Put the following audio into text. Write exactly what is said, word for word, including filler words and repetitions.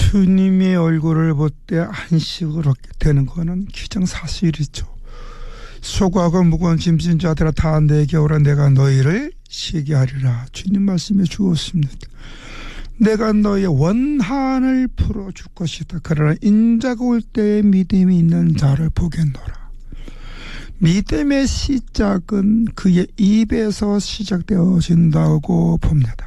주님의 얼굴을 볼 때 안식을 얻게 되는 것은 기정사실이죠. 수고하고 무거운 짐진 자들아 다 내게 오라. 내가 너희를 쉬게 하리라. 주님 말씀해 주었습니다. 내가 너의 원한을 풀어줄 것이다. 그러나 인자가 올 때에 믿음이 있는 자를 보겠노라. 믿음의 시작은 그의 입에서 시작되어진다고 봅니다.